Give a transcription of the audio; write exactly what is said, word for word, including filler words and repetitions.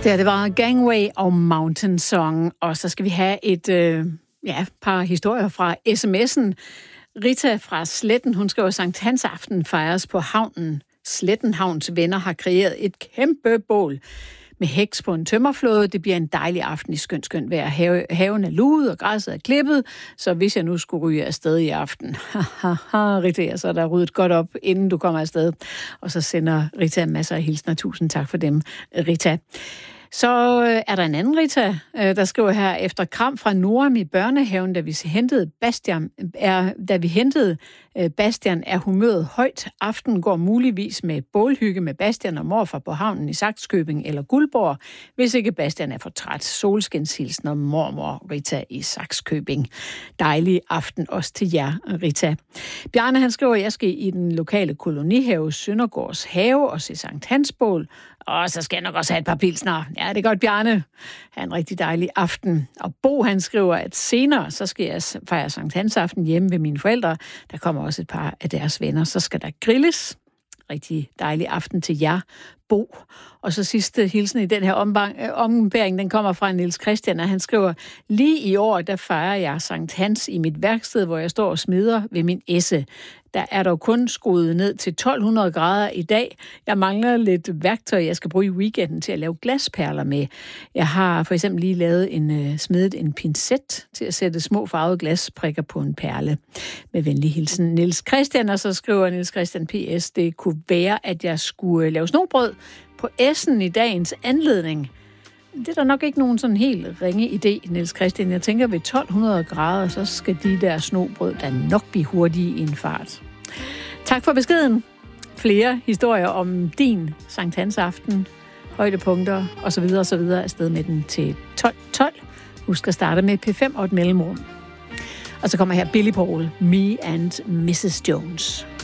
Ja, det var Gangway og Mountain Song, og så skal vi have et øh, ja, par historier fra sms'en. Rita fra Sletten, hun skriver, Sankt Hans aften fejres på havnen. Slettenhavns venner har kreeret et kæmpe bål med heks på en tømmerflåde. Det bliver en dejlig aften i skønt, skønt vejr. Have, haven er luet, og græsset er klippet, så hvis jeg nu skulle ryge afsted i aften, haha, Rita, så er der ryddet godt op, inden du kommer afsted. Og så sender Rita masser af hilsner. Tusind tak for dem, Rita. Så er der en anden Rita, der skriver her, efter kram fra Noram i børnehaven, da vi hentede Bastian, er, da vi hentede Bastian, er humøret højt. Aften går muligvis med bålhygge med Bastian og morfar på havnen i Sakskøbing eller Guldborg, hvis ikke Bastian er for træt. Solskinshilsen og mormor Rita i Sakskøbing. Dejlig aften også til jer, Rita. Bjarne, han skriver, jeg skal i den lokale kolonihave Søndergårds have og se Sankt Hans bål. Og så skal jeg nok også have et par pilsner. Ja, det er godt, Bjarne. Ha' en rigtig dejlig aften. Og Bo, han skriver, at senere, så skal jeg fejre Sankt Hans aften hjemme ved mine forældre. Der kommer også et par af deres venner. Så skal der grilles. Rigtig dejlig aften til jer, Bo. Og så sidste hilsen i den her ombæring, den kommer fra Niels Christian, og han skriver, lige i år, der fejrer jeg Sankt Hans i mit værksted, hvor jeg står og smider ved min esse. Der er dog kun skruet ned til tolv hundrede grader i dag. Jeg mangler lidt værktøj, jeg skal bruge i weekenden til at lave glasperler med. Jeg har for eksempel lige lavet en, uh, smedet en pincet til at sætte små farvede glasprikker på en perle. Med venlig hilsen, Niels Christian, og så skriver Niels Christian P S, det kunne være, at jeg skulle lave snobrød på S'en i dagens anledning. Det er der nok ikke nogen sådan helt ringe idé, Niels Christian. Jeg tænker, ved tolv hundrede grader, så skal de der snobrød da nok blive hurtige i en fart. Tak for beskeden. Flere historier om din Sankt Hans aften, højdepunkter osv. osv. afsted med den til tolv tolv. Husk at starte med P fem og et mellemrum. Og så kommer her Billy Paul, Me and missus Jones.